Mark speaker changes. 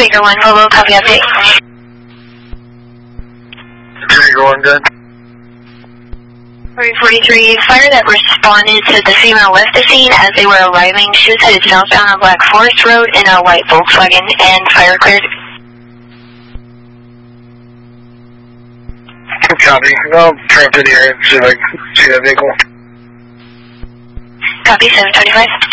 Speaker 1: Tiger 1 Polo, copy update.
Speaker 2: Tiger 1, good.
Speaker 1: 43, fire that responded to the female left the scene as they were arriving. She was headed southbound on Black Forest Road in a white Volkswagen and fire cleared.
Speaker 2: Copy. I'll try up in here and see if I can see that vehicle.
Speaker 1: Copy, 725.